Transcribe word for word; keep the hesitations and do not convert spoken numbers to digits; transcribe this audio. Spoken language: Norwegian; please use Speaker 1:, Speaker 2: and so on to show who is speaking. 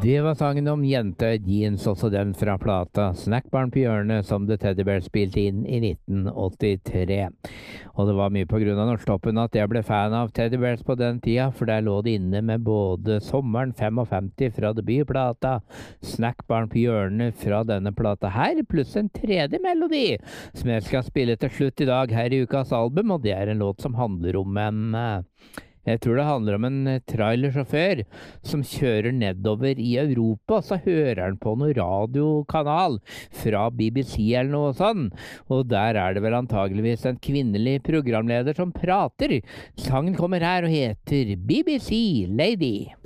Speaker 1: Det var sangen om jenta i jeans, også den fra plata Snackbarn på hjørnet, som The Teddy Bear spilte inn i nitten åttitre. Og det var mye på grunn av Norsktoppen at jeg ble fan av Teddy Bears på den tida, for der lå det inne med både Sommeren femtifem fra debutplata, Snackbarn på hjørnet fra denne plata her, pluss en tredje melodi, som jeg skal spille til slutt i dag her i ukas album, og det er en låt som handler om en... Jeg tror det handler om en trailersjåfør som kjører nedover i Europa, og så hører han på noen radiokanal fra B B C eller noe sånn, og der er det vel antageligvis en kvinnelig programleder som prater. Sangen kommer her og heter B B C Lady.